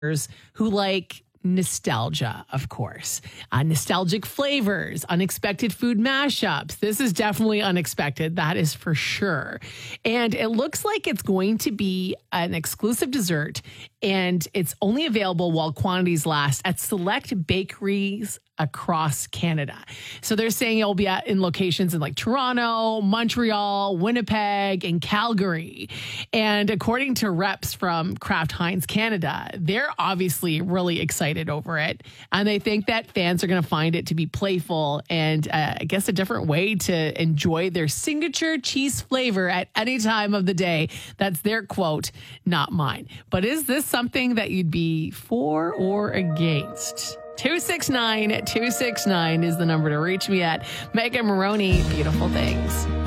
who like nostalgia, of course, nostalgic flavors, unexpected food mashups. This is definitely unexpected. That is for sure. And it looks like it's going to be an exclusive dessert, and it's only available while quantities last at select bakeries across Canada. So they're saying it will be in locations in like Toronto, Montreal, Winnipeg, and Calgary. And according to reps from Kraft Heinz Canada, they're obviously really excited over it. And they think that fans are going to find it to be playful and I guess a different way to enjoy their signature cheese flavor at any time of the day. That's their quote, not mine. But is this something that you'd be for or against? 269-269 is the number to reach me at. Megan Maroney, Beautiful Things.